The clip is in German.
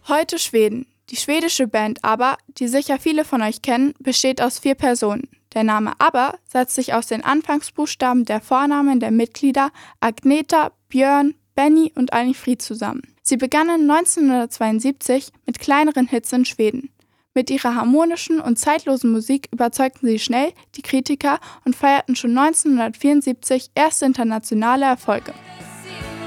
Heute Schweden. Die schwedische Band ABBA, die sicher viele von euch kennen, besteht aus 4 Personen. Der Name ABBA setzt sich aus den Anfangsbuchstaben der Vornamen der Mitglieder Agneta, Björn, Benny und Alfred zusammen. Sie begannen 1972 mit kleineren Hits in Schweden. Mit ihrer harmonischen und zeitlosen Musik überzeugten sie schnell die Kritiker und feierten schon 1974 erste internationale Erfolge.